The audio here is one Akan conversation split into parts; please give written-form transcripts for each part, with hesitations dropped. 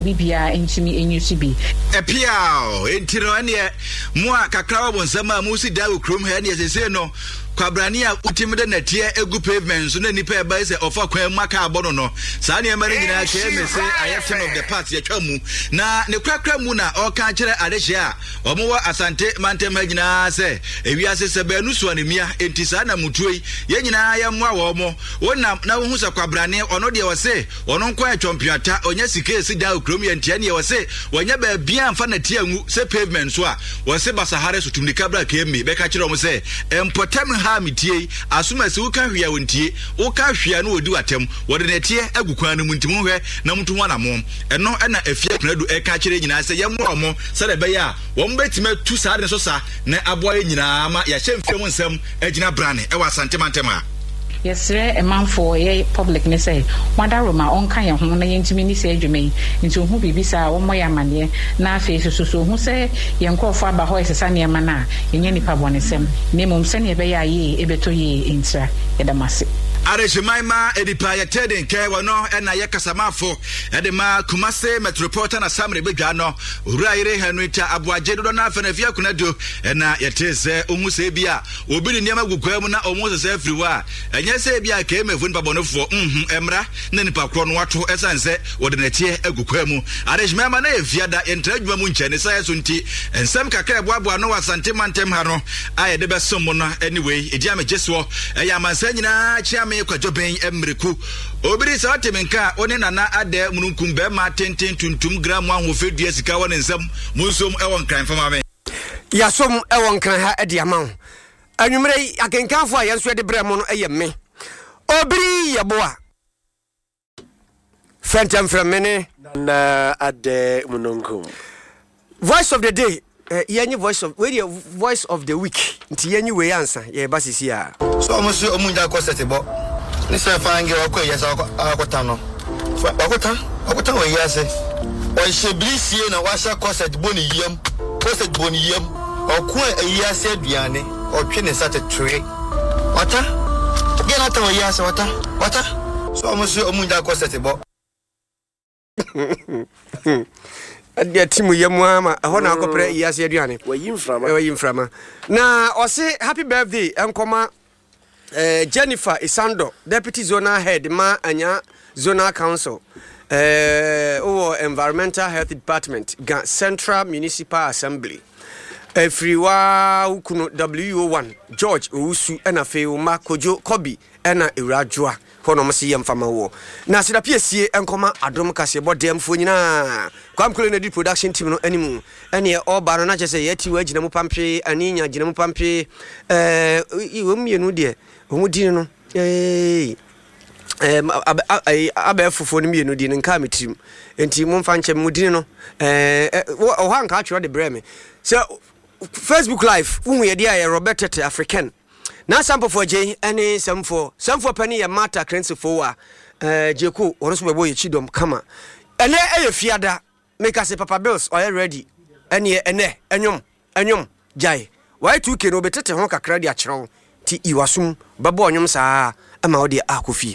bibia entimi enyusu bi epiao entiro ane mo akakra wo nsama mu si dawo krom ha ne sese no kwabrani a utimde na tie egu pavement so na nipa e ba se ofa kwan maka abono no saa ne mari nyina ka emese ayeften of the past ye twa mu na ne kwakra mu na o ka kire adehye a omo wo asante mantem ha nyina se ewiase se ba nu so anemia enti saa na mutuoi ye nyina ya mo awo mo wonam na wo hu se kwabrani ono de wo se ono nkwa champion onya sike si dawo krom ye ntia ne wo se wonya ba bia amfa na tie angu se pavement so a wo se basahare so tumni kabra ka emi be ka kire mo se empotem ha mitie asuma se wo ka hwea wontie wo ka hwea no odi watem wo de netie agukwan no muntimu hwe na mutu wana mo eno na afia kunadu e ka kire nyina se yemro mo se de be ya wo mbetima tu sa de so sa na aboa nyina ma ya hyemfem nsam agina brane e wa santemantema yesre emanfo ye public ne say wadaroma onka ye ho na yentimi ni say adwumai nti hu bibisa wo moya mane na afi so hu say ye nkofo aba ho esesa ne ma na yenye nipa bonesem ne mum se ne be ya ye ebeto ye intra edamase Arejemaima edipa ya teden ke wano ena ye kasamafo edema Kumase Metropolitan Assembly bedwa no uraire Henrita Abuaje do na afa na fia kunado ena yetese omu se bia obi ni niam agukwa mu na omu se afriwa enye se bia ka emefu nipa bonofo emra na nipa kro no wato esanse wode na tie agukwa mu Arejemaima na efiada entra adwuma mu nche ne sai so nti ensem kakra eboabo no wasante mantem ha no ayede besom no anyway edi amejeso eya mansa nyina chia me kwajoben emreku obiri sa otemenka one nana ade mununkum be ma tenten tuntum gram ahofedua sika won nsam munsom ewon kran fama me yasom ewon kran ha ade amaw anwumre akenkanfo a yenso de brem no eyeme obiri yeboa fentem fremene nana ade mununkum voice of the day yenye voice of the week nti yenye we answer ye basisi a so omusu omunja ko setebo ni se fange wa yesa akota no akota we yase o sheblisie na wa sha corset boni yam okun ayase aduane o twe ne sate twe wata ge na ta we yase wata so omusu omunja ko setebo adia timu yemu ama hona akopre yase aduane wayimframa na ose happy birthday enkoma Jennifer Isando, Deputy Zonal Head, Anya Zonal Council, Environmental Health Department, Central Municipal Assembly. Friwa Ukuno WO1, George Ousu, Enafeu, Makojo, Kobi, Ena Irajua, Honomasi Yamfama War. Na Sida PSC, Enkoma, Adom Kasebo, Dem Funina, Kwamkulene production team no anymore. Any all Barona just say Yeti, Jinamu Pampe, Aninia, Jinamu Pampe, you dear. Umudino abefufu ni no di nka metim enti momfa nche mudino o han ka atwa de breme so Facebook live uhu ye dia Robert Tete African na sample for J any samfo pani ya mata krensefo a jeku ono so bebo ye chidom kama ene fiada make us Papa Bills are ready ene enyom jai why 2k no betete ho kakra di akyerew ti iwasum babo onyum saa ama odi akofi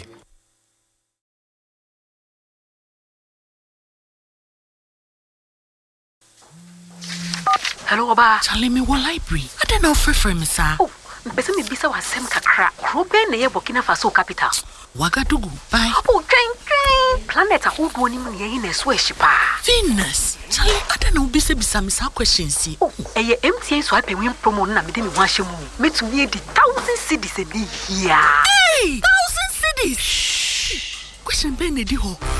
Hello Oba Charlie me one library I don't know for me sir Bese me bisa wasem kakra krobe na ye Burkina Faso capital Wagadugu bye twen planet ahodo ni mu ne ye na so ehyipa Venus Charlie I don't know bisa me sa questions see eye MTN so apewin promo na me de me ho ahye mu metumi edi 1000 cedis edi here hey 1000 cedis question be na di ho